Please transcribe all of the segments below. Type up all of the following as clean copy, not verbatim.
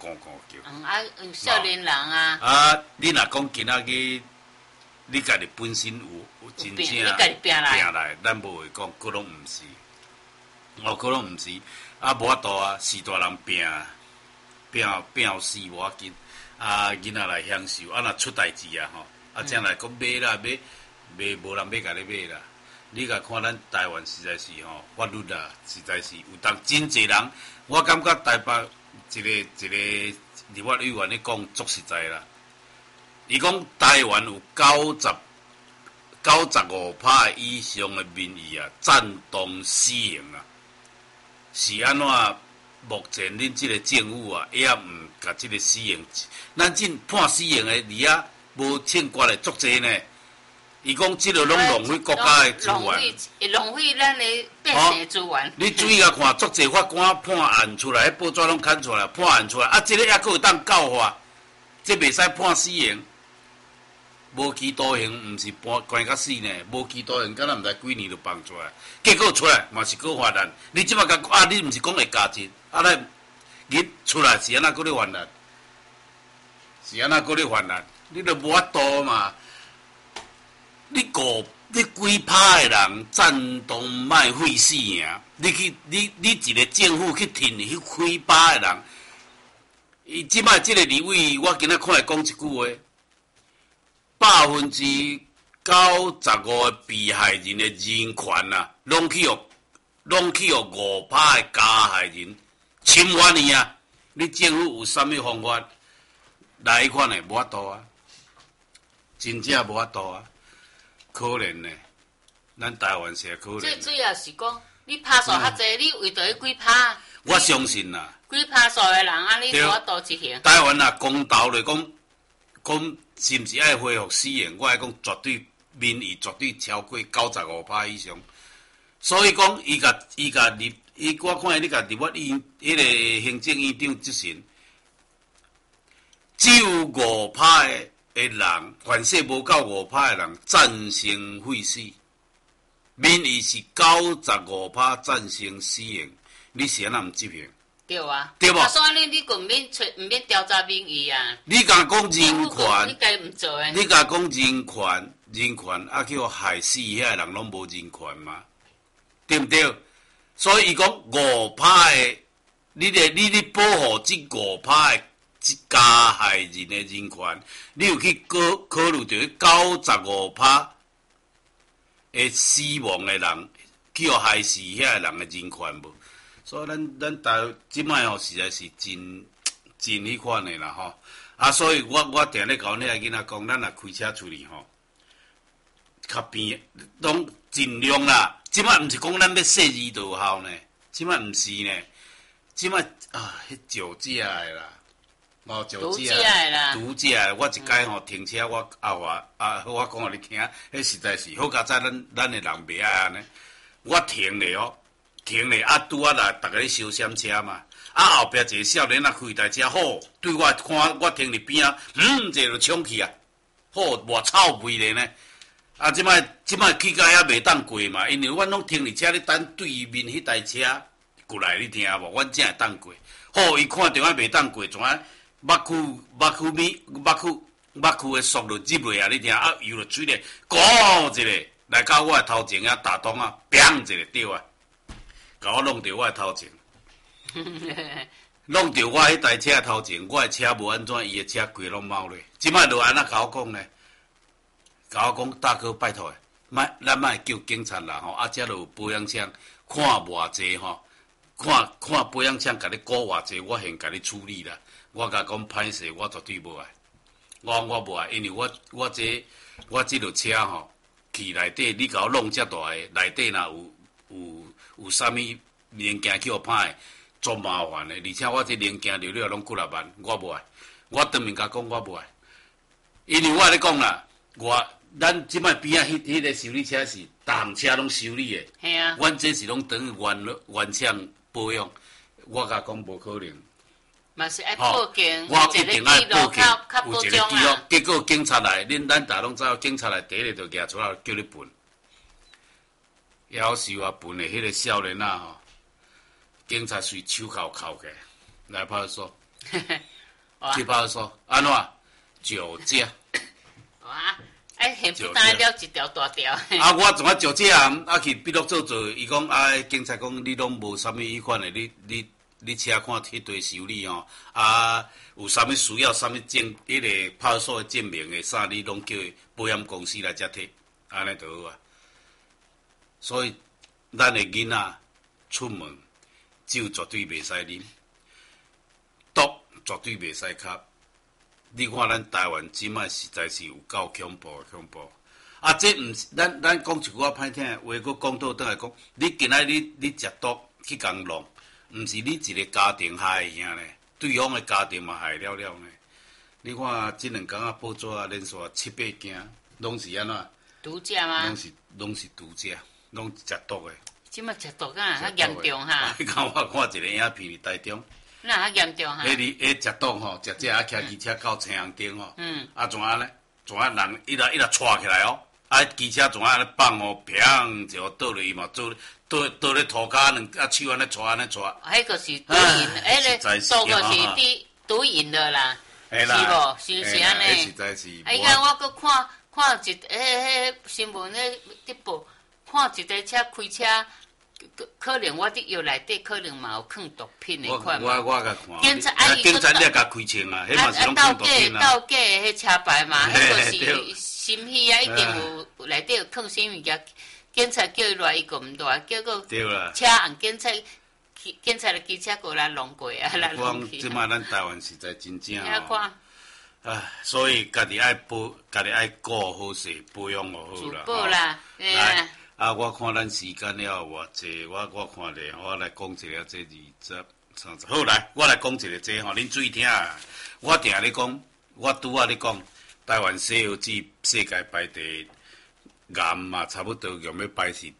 咕咕叫。 少年人啊。 啊，你若讲今仔日，你家己本身有真正你家己拼来，咱无会讲，佫拢毋是。佫拢毋是。啊，无法度啊，是大人拼后死无要紧。啊，囡仔来享受，啊，若出代志啊吼，啊，将来讲买啦，买无人要甲你买啦。你甲看咱台湾实在是吼，法律啊，实在是有当真济人，我感觉台北一个立法委员咧讲足实在啦。伊讲台湾有95%以上的民意啊，赞同死刑啊，是安怎？目前恁即个政府啊，也毋甲即个死刑，咱即判死刑的离啊无欠决的足济呢。伊讲即个拢浪费国家的资源， 浪费咱的百姓的资源。 你注意甲看，足济法官判案出来，报纸拢刊出来，判案出来，啊，即个还佫有当教化，即袂使判死刑，无期徒刑，毋是关甲死呢，无期徒刑，敢若毋知几年就放出来，结果出来嘛是佫犯难。你即摆甲啊，你毋是讲会加钱？啊，咱日出来是安那搁咧犯难，是安那搁咧犯难，你著无法度嘛。你几趴的人赞同卖废死刑？你一个政府去挺迄几趴的人，伊即摆即个立委，我今仔看伊讲一句话，95%的被害人的人权啊，拢去互5%的加害人侵犯伊啊！你政府有啥物方法来款的？无法度啊，真正无法度啊，可怜呢。咱台湾是可怜。 最主要是讲，你拍数较济，你为着迄几拍？ 我相信啦。 几拍数的人，啊，你无法度执行。 台湾啊，公道来讲是毋是爱恢复死刑？我来讲，绝对民意绝对超过95%以上。所以讲，我看你甲立法院迄个行政院长执行，只有5%的人，凡是无够5%的人赞成废死，民意是95%赞成死刑，你是安那毋执行？ 对啊， 对无？ 所以你根免调查民意啊。 你甲讲人权， 你家毋做诶。 你甲讲人权，啊去害死遐人拢无人权嘛？对毋对？所以伊讲5%的，你保护这5%的加害人的人权，你有去考虑到95%的死亡的人去害死遐人的人权无？所以咱台即摆吼实在是真迄款的啦吼。啊，所以我定咧甲阮遐囡仔讲，咱若开车出去吼，较边拢尽量啦。即摆毋是讲咱要设置道效呢，即摆毋是呢，即摆啊，迄酒驾的啦，酒驾的啦，毒驾的。我一摆吼停车，我我讲互你听，迄实在是好佳哉，咱的人袂爱安尼。我停咧哦，啊，拄啊来，逐个咧烧闪车嘛。啊，后壁一个少年啊，开台车好，对我看我停伫边啊，一就冲去啊，好，偌臭味咧呢。啊，即摆去到遐袂当过嘛，因为阮拢停伫车咧等对面迄台车过来，你听无？阮才会当过。好，伊看着我袂当过，怎啊？目睭的速度入落啊！你听啊，游落水咧，咕一个来到我的头前啊，打洞啊，砰一个掉啊，甲我弄着我的头前，弄着我迄台车的头前，我的车无安怎，伊的车规拢猫咧。即摆就安怎甲我讲呢？甲我讲，大哥拜托诶，咱莫叫警察啦吼，啊，遮就有保养枪，看偌济吼，看保养枪，甲你顾偌济，我先甲你处理啦。我甲讲歹势，我绝对无爱。我无爱，因为我即落车吼，去内底你甲我弄遮大个，内底若有啥物零件去互歹的，足麻烦的。而且我这零件流了拢几若万，我无爱。我当面甲讲我无爱，因为我咧讲啦，咱即摆边仔迄个修理车是，逐项车拢修理的。 系啊。 阮这是拢等于原厂保养，我甲讲无可能。 嘛是爱报警， 我一定爱报警，有一个记录。结果警察来，咱大拢知道，警察来第一个就举出来叫你分。夭寿啊，分的迄个少年啊吼，警察随手铐铐起来派出所。 去派出所，安怎酒驾？ 哇！现不单了一条大条。 我从酒驾去笔录做，伊讲警察讲你拢无啥物迄款的，你车看迄堆修理哦，有啥物需要啥物证，迄个派出所的证明的啥，你拢叫保险公司来遮摕，安尼就好啊。所以咱的囡仔出门酒绝对袂使啉，毒绝对袂使吸。你看咱台湾即摆实在是有够恐怖。这毋是咱讲一句话歹听的话，佫讲倒转来讲，你今仔你食毒去共弄，毋是你一个家庭害的尔呢，对方的家庭嘛害了呢。你看即2天报纸连续7、8件，拢是安怎？ 毒驾吗？ 拢是毒驾，拢食毒的。 即摆食毒敢较严重哈？ 你看我看一个影片伫台中。 那较严重哈？ 食毒吼，食这骑机车到青阳顶吼，怎啊呢？怎啊人一来带起来哦，机车怎啊安尼放哦，砰就倒落去嘛，倒咧涂骹手安尼带安尼带。 迄个是毒瘾，迄个毒个是毒瘾的啦，是无？是安尼？ 实在是。 伊讲我搁看一新闻咧报，看一台车开车。可能我伫药内底可能嘛有放毒品的款嘛。 我甲看。 警察你也甲开枪啊，迄嘛是拢放毒品啊。 倒假迄车牌嘛，迄个是心虚啊，一定有内底有放啥物件。警察叫伊来，伊个毋来，结果车按警察的机车过来弄过啊，来弄去。 即摆咱台湾实在真正哦。 所以家己爱顾好势，保养好好啦。 自保啦， 来。我看咱时间了偌济，我看咧，我来讲一个这20、30。好来，我来讲一个这吼，恁注意听啊！我定咧讲，我拄仔咧讲，台湾西药剂世界排第癌嘛，差不多用要排伫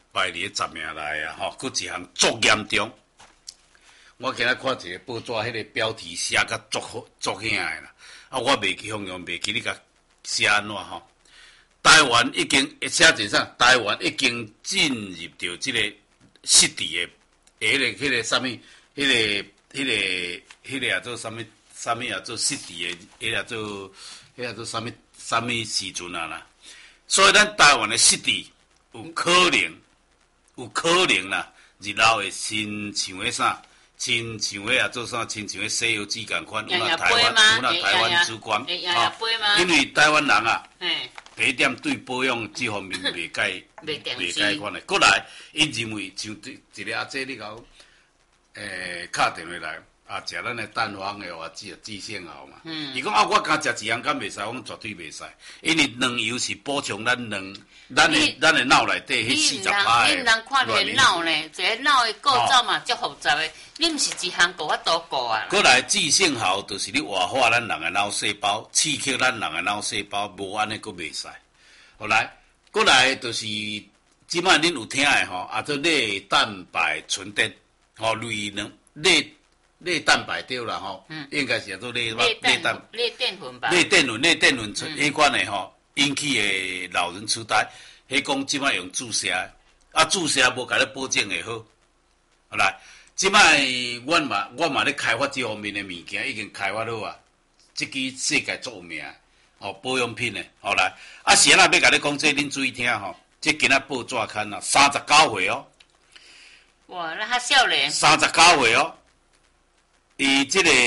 10名内啊，吼，佫一项足严重。我今仔看一个报纸，迄个标题写甲足响的啦，我袂记你甲写安怎吼。台湾已经写一啥？台湾已经进入到这个失智的，迄个啥物？迄个也做啥物也做失智的，迄也做啥物时阵啊啦？所以咱台湾的失智有可能啦，日后会亲像个啥？亲像个也做啥？亲像个西游记共款，有那台湾之光，因为台湾人啊。第一点对保养这方面袂解款的，过来，因认为像一个阿姐你甲我，敲电话来，食咱的蛋黄的话，治性好嘛。伊讲我敢食一样敢袂使，我讲绝对袂使，因为卵油是补充咱的脑内底迄40%的。 恁人看你的脑呢，一个脑的构造嘛，足复杂的，你毋是一项顾法度顾啊。 过来治性好，就是你活化咱人的脑细胞，刺激咱人的脑细胞，无安尼佫袂使。好来，过来就是即摆恁有听的吼，做类蛋白醇碘，吼类蛋白对啦吼，应该是叫做类淀粉吧。 类淀粉迄款的吼，引起的老人痴呆，迄讲即摆用注射，注射无甲你保证会好。好来，即摆我嘛咧开发这方面的物件，已经开发好啊，即支世界足有名。保养品的，好来，是安那要甲你讲这，恁注意听吼，这今仔报纸刊啊，39岁哦。 哇，那较少年。 39岁哦，伊这个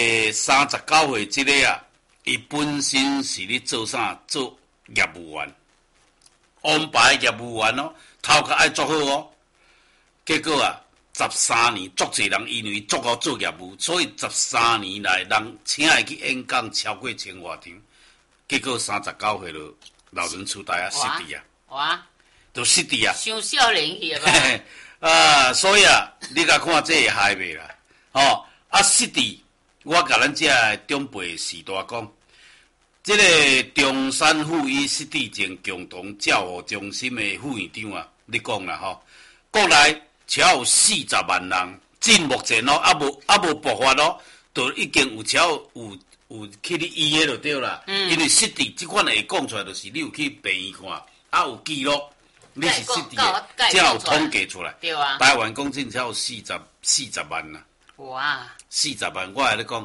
39岁这个啊，伊本身是咧做啥？做业务员，王牌业务员哦，头壳爱做好哦。结果啊，13年，足侪人因为足好做业务，所以13年来人请伊去演讲超过1000外场。结果39岁就老人痴呆啊，失智啊， 哇， 就失智啊， 伤少年去吧？ 所以啊，你甲看这会害袂啦？失智，我甲咱这长辈时代讲，这个中山府医失智症共同照护中心的副院长啊，你讲啦吼，国内超有40万人，至目前哦，还无爆发咯，就已经有超有去你医的就对啦，因为失智这款会讲出来，就是你有去病院看，有记录，你是失智的，才有统计出来。 对啊。 台湾讲真超有40万啦。 哇！ 40万，我来咧讲，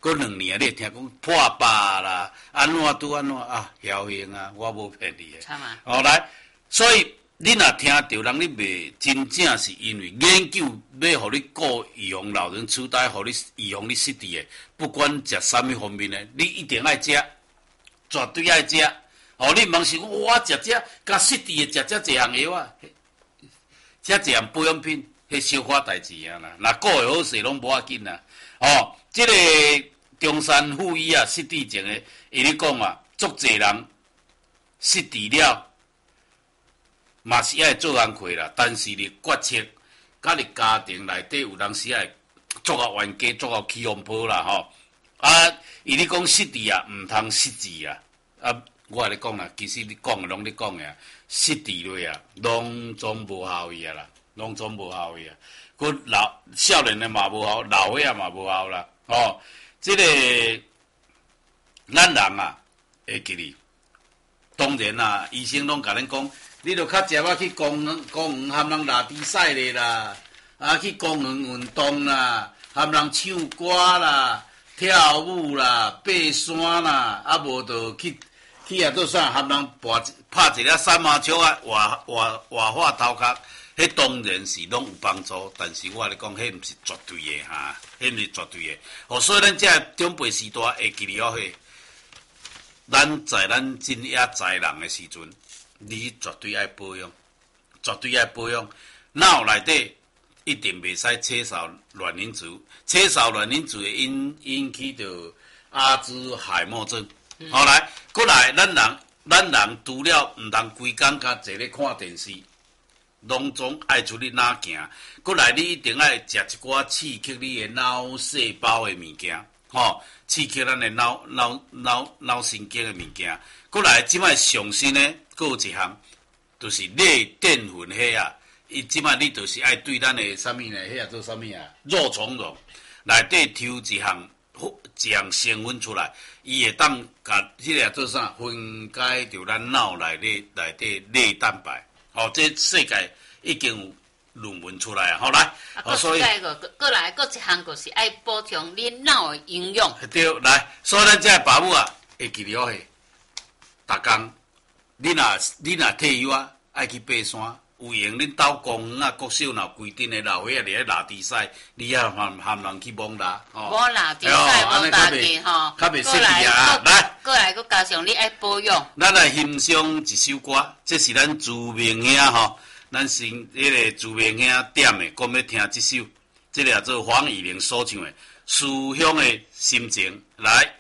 过2年你会听讲破百啦，安怎拄安怎啊？侥幸啊，我无骗你诶。好来，所以你若听到人你袂真正是因为研究要互你顾预防老人痴呆，互你预防你失智诶，不管食啥物方面诶，你一定爱食，绝对爱食。哦，你茫想我食这甲失智诶食这一项药啊，这一项保养品，迄小可代志啊啦。若顾会好势拢无要紧啦。哦，这个中山妇医啊，失智症诶，伊咧讲啊，足侪人失智了，嘛是爱做工课啦，但是你决策，甲你家庭内底有当时爱做到冤家，做到起风波啦吼。啊，伊咧讲失智啊，毋通失智啊。啊，我甲你讲啦，其实你讲诶拢咧讲诶啊，失智类啊，拢总无效益啊啦，拢总无效益啊。佮少年诶嘛无效，老岁仔嘛无效啦。哦，这个咱人啊会记哩。当然啦，医生拢甲咱讲，你著较食啊去公园含人拉比赛咧啦，啊去公园运动啦，含人唱歌啦、跳舞啦、爬山啦，啊无著去啊做啥，含人拍一个三麻将啊，画画头壳。迄当然是拢有帮助，但是我咧讲，迄毋是绝对诶哈，迄毋是绝对诶。哦，所以咱这长辈时代会记了迄，咱在咱真也在人诶时阵，你绝对爱保养，绝对爱保养。脑内底一定袂使扯扫卵磷脂，扯扫卵磷脂会引起着阿兹海默症。后来，过来，咱人除了毋通规工甲坐咧看电视。拢总爱出去哪行，过来你一定爱食一寡刺激你的脑细胞的物件，吼，刺激咱的脑神经的物件。过来即摆上新呢，佫有一项，就是类淀粉迄啊，伊即摆你就是爱对咱的啥物呢？迄啊做啥物啊？肉苁蓉内底抽一项成分出来，伊会当甲迄个做啥分解着咱脑内底类蛋白。哦，这世界已经有论文出来啊！好来， 所以过来，一项就是爱补充你脑的营养。 对，来，所以咱这爸母啊，会记了嘿。逐工，你若退休啊，爱去爬山，有闲恁兜公园啊，国小若规定的老岁仔伫咧拉猪屎，你也含人去摸拉。 摸拉猪屎，摸大鸡吼。 较袂失礼啊！来， 过来，佮加上你爱保养。 咱来欣赏一首歌，这是咱朱明兄吼，咱是迄个朱明兄点的，讲要听这首，这个叫做黄以玲所唱的《思乡的心情》，来。